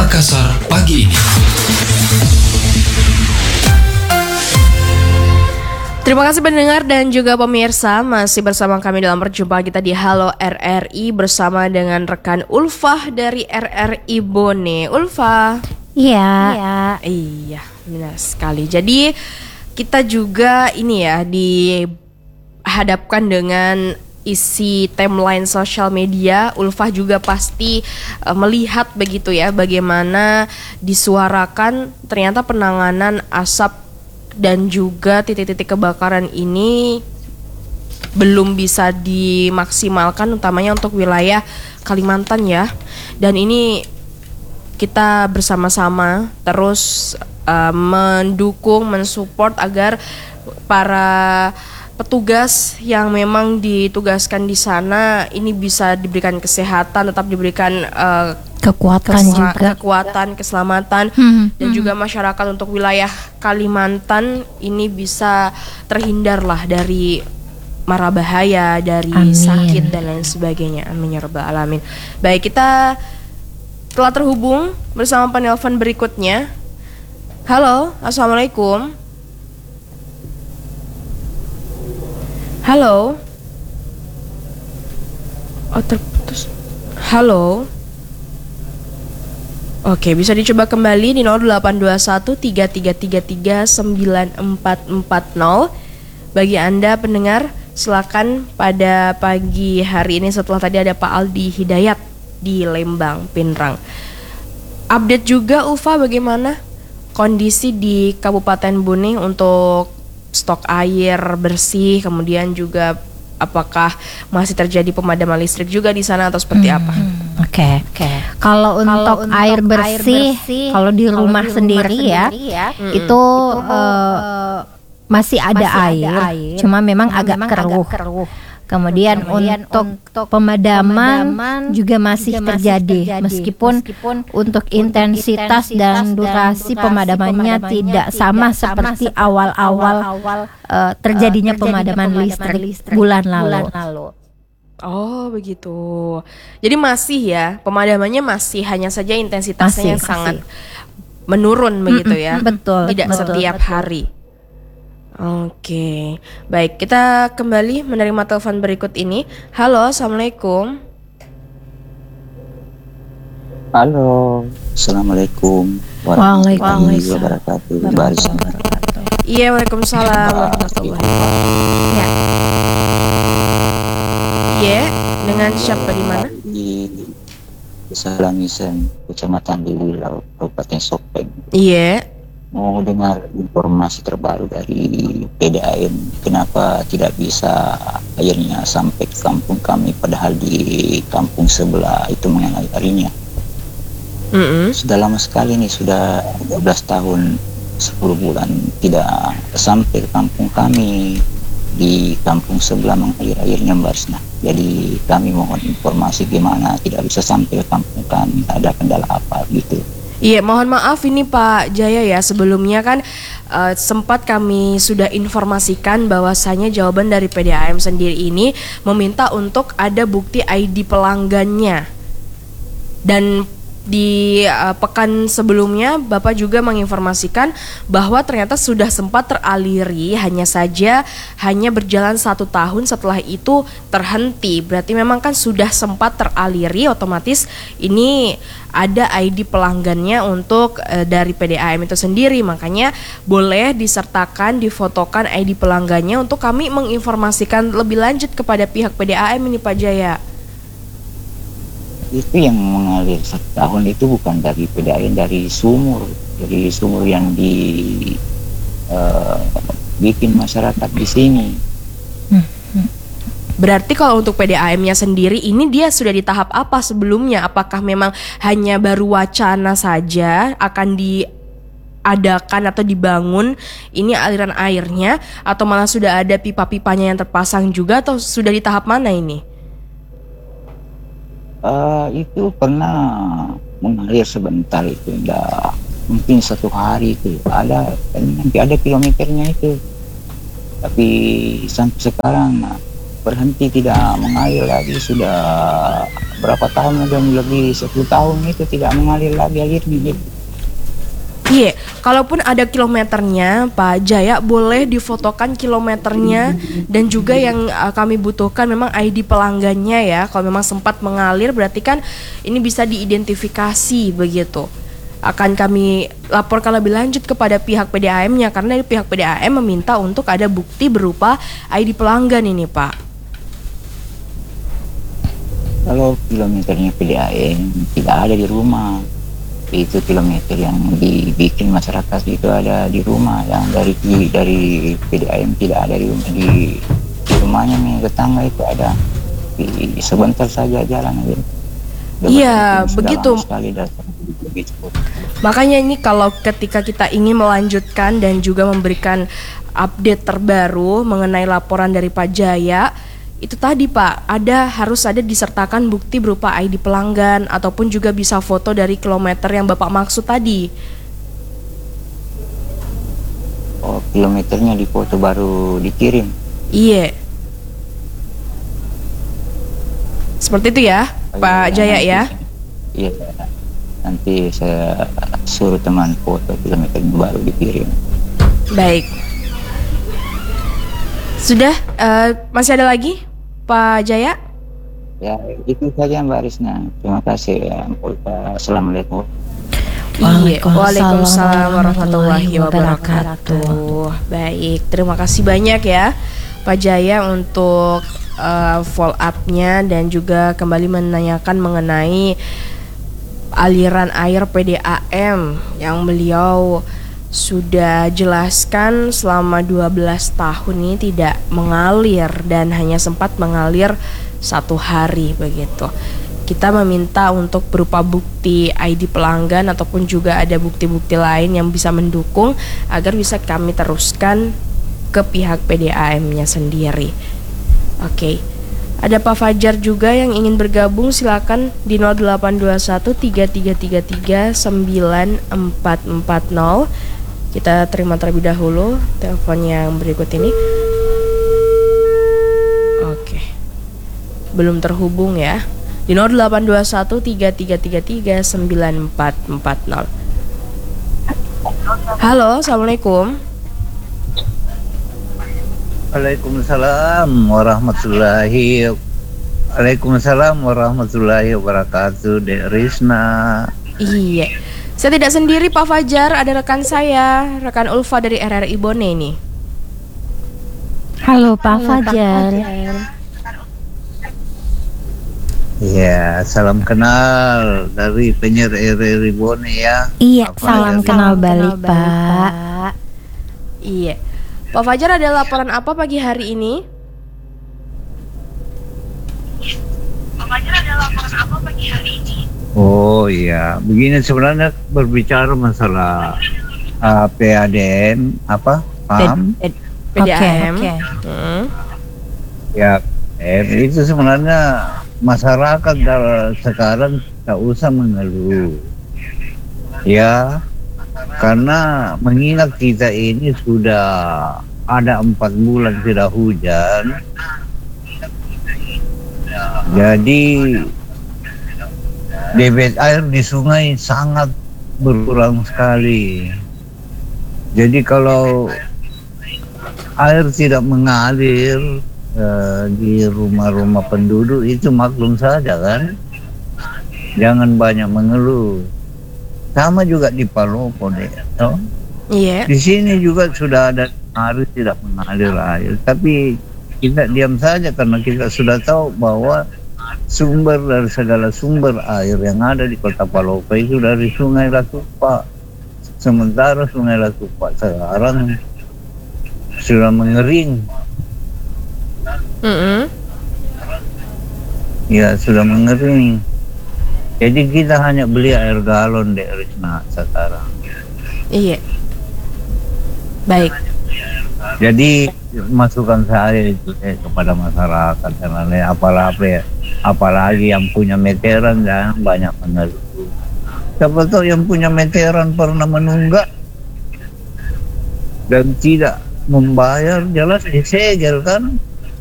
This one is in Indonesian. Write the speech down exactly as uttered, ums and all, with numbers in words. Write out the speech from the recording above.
Makassar pagi ini. Terima kasih pendengar dan juga pemirsa, masih bersama kami dalam perjumpaan kita di Halo R R I bersama dengan rekan Ulfah dari R R I Bone. Ulfah. Iya. Iya. Iya, benar sekali. Jadi kita juga ini ya dihadapkan dengan isi timeline sosial media. Ulfah juga pasti uh, melihat begitu ya bagaimana disuarakan ternyata penanganan asap dan juga titik-titik kebakaran ini belum bisa dimaksimalkan, utamanya untuk wilayah Kalimantan ya. Dan ini kita bersama-sama terus uh, mendukung, mensupport agar para petugas yang memang ditugaskan di sana ini bisa diberikan kesehatan, tetap diberikan uh, kekuatan kesel- juga kekuatan, keselamatan, hmm, dan hmm. juga masyarakat untuk wilayah Kalimantan ini bisa terhindar lah dari mara bahaya, dari Amin. sakit dan lain sebagainya. Amin ya rabbal alamin. Baik, kita telah terhubung bersama penelpon berikutnya. Halo, assalamualaikum. Halo. Oh, terputus. Halo. Oke, bisa dicoba kembali di nol delapan dua satu tiga tiga tiga tiga sembilan empat empat nol. Bagi Anda pendengar, silakan pada pagi hari ini setelah tadi ada Pak Aldi Hidayat di Lembang, Pinrang. Update juga Ulfa bagaimana kondisi di Kabupaten Bone untuk stok air bersih, kemudian juga apakah masih terjadi pemadaman listrik juga di sana atau seperti hmm. apa? Oke, okay. okay. Kalau untuk, untuk air bersih, air bersih kalau di rumah, di rumah sendiri, sendiri ya, ya itu, itu uh, masih ada masih air, ada air, cuma memang cuma agak memang keruh. Agak keruh. Kemudian, Kemudian untuk, untuk pemadaman, pemadaman juga masih, juga terjadi, masih terjadi meskipun, meskipun untuk intensitas, intensitas dan durasi, durasi pemadamannya, pemadamannya tidak sama, sama seperti awal-awal uh, terjadinya, uh, pemadaman, pemadaman listrik, listrik bulan lalu. Bulan lalu. Oh begitu. Jadi masih ya pemadamannya masih, hanya saja intensitasnya yang sangat menurun begitu ya. Betul. Tidak betul, setiap betul. hari. Oke, baik, kita kembali menerima telepon berikut ini. Halo, assalamualaikum. Halo, assalamualaikum warahmatullahi wabarakatuh. Iya, waalaikumsalam warahmatullahi wabarakatuh. Ya. Iya, dengan siapa di mana? Di Desa Langisen, Kecamatan Lilau, Kabupaten Sopeng. Iya. Mau dengar informasi terbaru dari P D A M, kenapa tidak bisa airnya sampai ke kampung kami, padahal di kampung sebelah itu mengalir airnya. Mm-hmm. Sudah lama sekali nih, sudah dua belas tahun sepuluh bulan tidak sampai ke kampung kami, di kampung sebelah mengalir airnya Mbak. Jadi kami mohon informasi gimana tidak bisa sampai ke kampung kami, ada kendala apa gitu. Iya, mohon maaf ini Pak Jaya ya, sebelumnya kan uh, sempat kami sudah informasikan bahwasanya jawaban dari P D A M sendiri ini meminta untuk ada bukti I D pelanggannya. Dan di uh, pekan sebelumnya Bapak juga menginformasikan bahwa ternyata sudah sempat teraliri, hanya saja hanya berjalan satu tahun setelah itu terhenti. Berarti memang kan sudah sempat teraliri, otomatis ini ada I D pelanggannya untuk uh, dari P D A M itu sendiri. Makanya boleh disertakan, difotokan I D pelanggannya untuk kami menginformasikan lebih lanjut kepada pihak P D A M ini Pak Jaya. Itu yang mengalir satu tahun itu bukan dari P D A M, dari sumur, dari sumur yang di uh, bikin masyarakat di sini. Berarti kalau untuk P D A M-nya sendiri ini dia sudah di tahap apa sebelumnya? Apakah memang hanya baru wacana saja akan diadakan atau dibangun ini aliran airnya, atau malah sudah ada pipa-pipanya yang terpasang juga, atau sudah di tahap mana ini? Uh, itu pernah mengalir sebentar itu, enggak mungkin satu hari itu ada, nanti ada kilometernya itu, tapi sampai sekarang berhenti tidak mengalir lagi. Sudah berapa tahun, udah lebih sepuluh tahun itu tidak mengalir lagi airnya. Iya, kalaupun ada kilometernya, Pak Jaya boleh difotokan kilometernya dan juga yang uh, kami butuhkan memang I D pelanggannya ya. Kalau memang sempat mengalir berarti kan ini bisa diidentifikasi begitu. Akan kami laporkan lebih lanjut kepada pihak P D A M-nya karena pihak P D A M meminta untuk ada bukti berupa I D pelanggan ini, Pak. Kalau kilometernya P D A M tidak ada di rumah, itu kilometer yang dibikin masyarakat itu ada di rumah, yang dari dari P D A M tidak ada di rumah, di, di rumahnya nih tetangga itu ada, di, sebentar saja jalan aja. Iya begitu. Makanya ini kalau ketika kita ingin melanjutkan dan juga memberikan update terbaru mengenai laporan dari Pak Jaya, itu tadi Pak, ada harus ada disertakan bukti berupa I D pelanggan ataupun juga bisa foto dari kilometer yang Bapak maksud tadi. Oh, kilometernya difoto baru dikirim. Iya. Seperti itu ya, oh, Pak iya, Jaya nanti, ya. Iya. Nanti saya suruh teman foto kilometernya baru dikirim. Baik. Sudah, uh, masih ada lagi Pak Jaya? Ya, itu saja Mbak Risna. Terima kasih ya. Assalamualaikum. Iya, Waalaikumsalam warahmatullahi wabarakatuh. Baik, terima kasih banyak ya Pak Jaya untuk uh, follow up-nya dan juga kembali menanyakan mengenai aliran air P D A M yang beliau sudah jelaskan selama dua belas tahun ini tidak mengalir dan hanya sempat mengalir satu hari begitu. Kita meminta untuk berupa bukti I D pelanggan ataupun juga ada bukti-bukti lain yang bisa mendukung agar bisa kami teruskan ke pihak P D A M-nya sendiri. Oke. Ada Pak Fajar juga yang ingin bergabung, silakan di nol delapan dua satu tiga tiga tiga tiga sembilan empat empat nol. Kita terima terlebih dahulu telepon yang berikut ini. Oke. Belum terhubung ya. Di nol delapan dua satu tiga tiga tiga tiga sembilan empat empat nol. Halo, Assalamualaikum. Waalaikumsalam warahmatullahi Waalaikumsalam warahmatullahi wabarakatuh, Dek Risna. Iya. Saya tidak sendiri Pak Fajar, ada rekan saya, rekan Ulfa dari R R I Bone ini. Halo Pak Fajar. Iya, salam kenal dari penyiar R R I Bone ya. Iya, salam kenal balik Pak. Iya. Pak Fajar, ada laporan apa pagi hari ini? Pak Fajar, ada laporan apa pagi hari ini? Oh iya, begini sebenarnya berbicara masalah uh, P A D M apa? Paham? P D A M. Okay, okay. Hmm. Ya, eh, itu sebenarnya masyarakat sekarang tak usah mengeluh. Ya, karena mengingat kita ini sudah ada empat bulan tidak hujan, jadi debit air di sungai sangat berkurang sekali. Jadi kalau air tidak mengalir eh, di rumah-rumah penduduk itu maklum saja kan, jangan banyak mengeluh. Sama juga di Palopo deh, no? Iya. Di sini juga sudah ada hari tidak mengalir air, tapi kita diam saja karena kita sudah tahu bahwa sumber dari segala sumber air yang ada di Kota Palopo itu dari Sungai Latupa. Sementara Sungai Latupa sekarang sudah mengering. Mm-hmm. Ya, sudah mengering. Jadi kita hanya beli air galon deh Risna sekarang. Iya. Baik. Jadi masukan saya itu eh, kepada masyarakat karena apalagi apalagi yang punya meteran jangan banyak mengeluh. Siapa tahu yang punya meteran pernah menunggak dan tidak membayar, jelas disegel kan.